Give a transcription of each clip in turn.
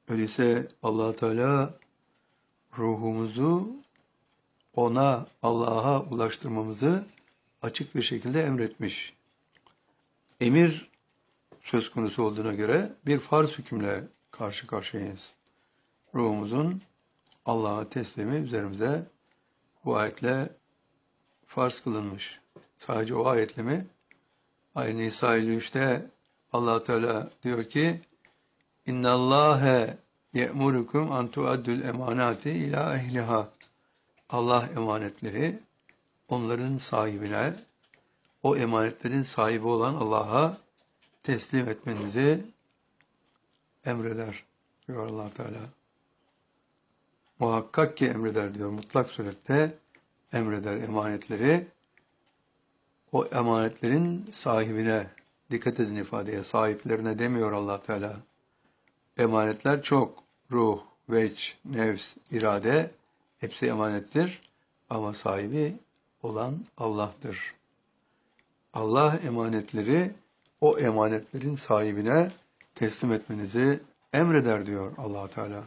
Öyleyse Allah Teala ruhumuzu ona, Allah'a ulaştırmamızı açık bir şekilde emretmiş. Emir söz konusu olduğuna göre bir farz hükümle karşı karşıyayız. Ruhumuzun Allah'a teslimi üzerimize bu ayetle farz kılınmış. Sadece o ayetle mi? Aynı Nisa 53'te Allah Teala diyor ki İnna Allahe ye'murukum an tu'addul emanati ila ehliha. Allah emanetleri onların sahibine, o emanetlerin sahibi olan Allah'a teslim etmenizi emreder diyor Allah Teala. Muhakkak ki emreder diyor. Mutlak surette emreder emanetleri. O emanetlerin sahibine, dikkat edin ifadeye, sahiplerine demiyor Allah Teala. Emanetler çok. Ruh, veç, nefs, irade hepsi emanettir. Ama sahibi olan Allah'tır. Allah emanetleri o emanetlerin sahibine teslim etmenizi emreder diyor Allah Teala.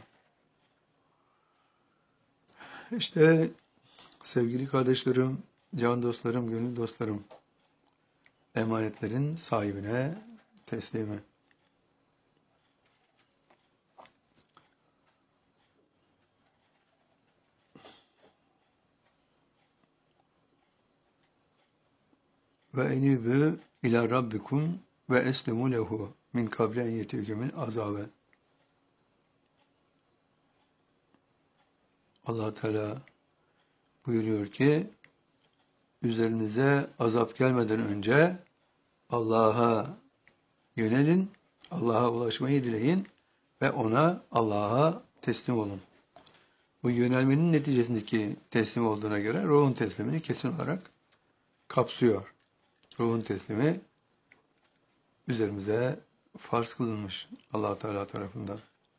İşte sevgili kardeşlerim, can dostlarım, gönül dostlarım, emanetlerin sahibine teslimi. Ve enibü ila rabbikum ve eslimu lehu min kable en yetiyekümün azabe. Allah Teala buyuruyor ki üzerinize azap gelmeden önce Allah'a yönelin, Allah'a ulaşmayı dileyin ve ona, Allah'a teslim olun. Bu yönelmenin neticesindeki teslim olduğuna göre ruhun teslimini kesin olarak kapsıyor. Ruhun teslimi üzerimize farz kılınmış Allah Teala tarafından.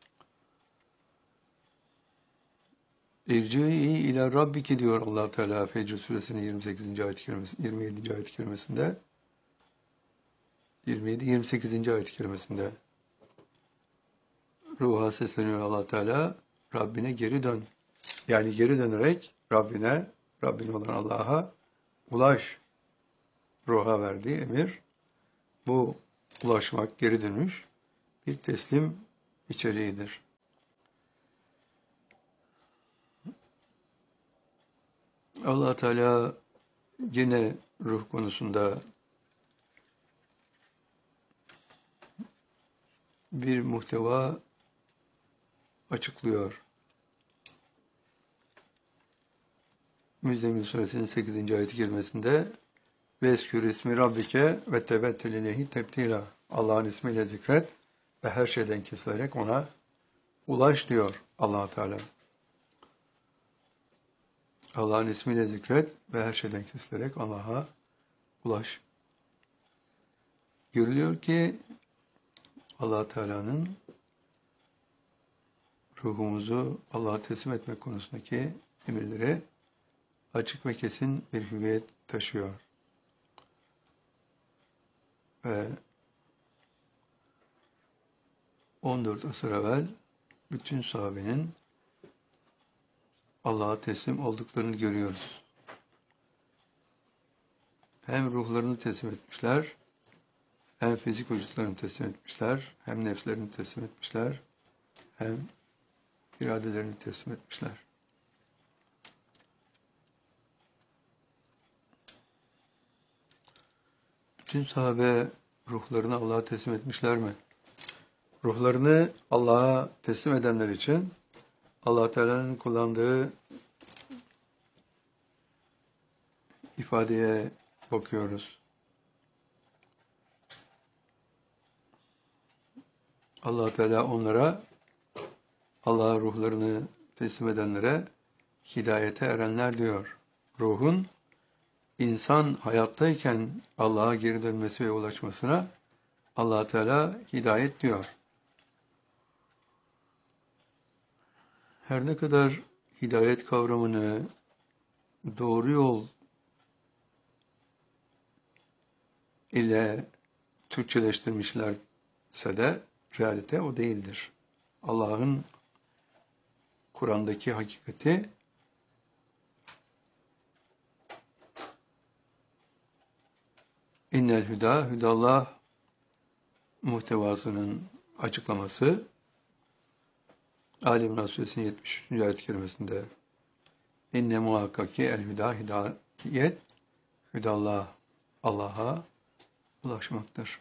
İrci'i ila rabbiki diyor Allah Teala Fecr suresinin 28. ayet-i kerimesi, 27. ayet-i kerimesinde. 28. ayet-i kerimesinde ruha sesleniyor Allah Teala, Rabbine geri dön. Yani geri dönerek Rabbine, Rabbin olan Allah'a ulaş. Ruha verdiği emir, bu ulaşmak, geri dönüş bir teslim içeriğidir. Allah Teala yine ruh konusunda bir muhteva açıklıyor. Müzzemmil suresinin 8. ayet-i kerimesinde Veskür ismi Rabbike ve tebettel ileyhi tebtila. Allah'ın ismiyle zikret ve her şeyden kesilerek ona ulaş diyor Allah Teala. Allah'ın ismiyle zikret ve her şeyden kesilerek Allah'a ulaş. Görülüyor ki Allah Teala'nın ruhumuzu Allah'a teslim etmek konusundaki emirleri açık ve kesin bir hüviyet taşıyor. Ve 14 asır evvel bütün sahabenin Allah'a teslim olduklarını görüyoruz. Hem ruhlarını teslim etmişler, hem fizik vücutlarını teslim etmişler, hem nefslerini teslim etmişler, hem iradelerini teslim etmişler. Bütün sahabe ruhlarını Allah'a teslim etmişler mi? Ruhlarını Allah'a teslim edenler için Allah Teala'nın kullandığı ifadeye bakıyoruz. Allah Teala onlara, Allah'a ruhlarını teslim edenlere hidayete erenler diyor. Ruhun insan hayattayken Allah'a geri dönmesi ve ulaşmasına Allah Teala hidayet diyor. Her ne kadar hidayet kavramını doğru yol ile Türkçeleştirmişlerse de realite o değildir. Allah'ın Kur'an'daki hakikati innel hüda, hüdallah muhtevasının açıklaması Ali İmran Suresinin 73. ayet-i kerimesinde inne muhakkak ki el hüda, hidayet, hüdallah, Allah'a ulaşmaktır.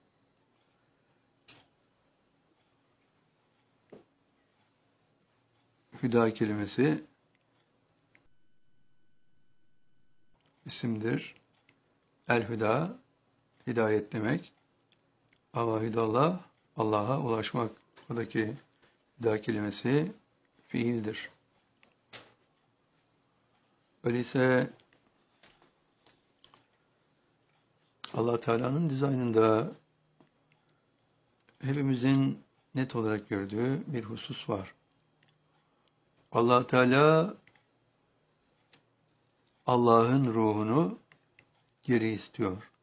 Hüda kelimesi isimdir. El hüda, hidayet demek. Ama hüdallah, Allah'a ulaşmak. Buradaki hüda kelimesi fiildir. Öyleyse Allah Teala'nın dizaynında hepimizin net olarak gördüğü bir husus var. Allah Teala Allah'ın ruhunu geri istiyor.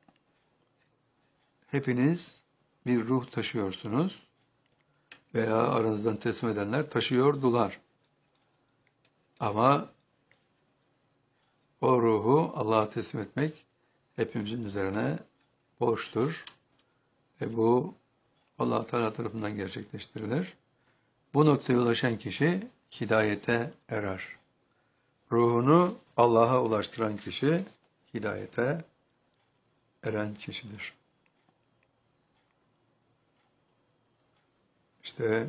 Hepiniz bir ruh taşıyorsunuz veya aranızdan teslim edenler taşıyordular. Ama o ruhu Allah'a teslim etmek hepimizin üzerine borçtur. Ve bu Allah Teala tarafından gerçekleştirilir. Bu noktaya ulaşan kişi hidayete erer. Ruhunu Allah'a ulaştıran kişi hidayete eren kişidir. İşte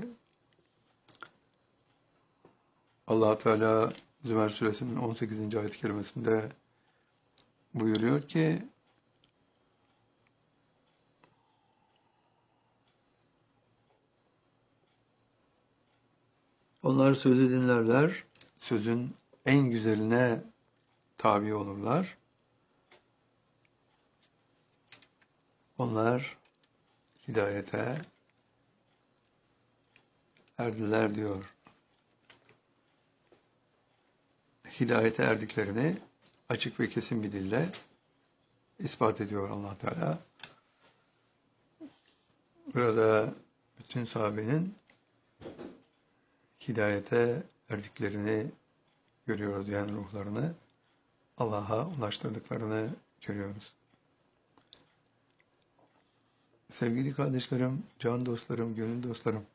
Allah Teala Zümer Suresinin 18. ayet-i kerimesinde buyuruyor ki onlar sözü dinlerler, sözün en güzeline tabi olurlar. Onlar hidayete erdiler diyor. Hidayete erdiklerini açık ve kesin bir dille ispat ediyor Allah Teala. Burada bütün sahabenin hidayete erdiklerini görüyoruz. Yani ruhlarını Allah'a ulaştırdıklarını görüyoruz. Sevgili kardeşlerim, can dostlarım, gönül dostlarım,